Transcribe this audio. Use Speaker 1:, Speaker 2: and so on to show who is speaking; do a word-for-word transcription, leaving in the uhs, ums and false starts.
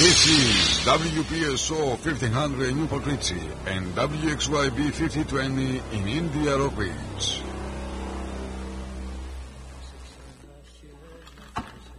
Speaker 1: This is W P S O fifteen hundred in Newport Richie and W X Y B fifty twenty in India Rock Ridge.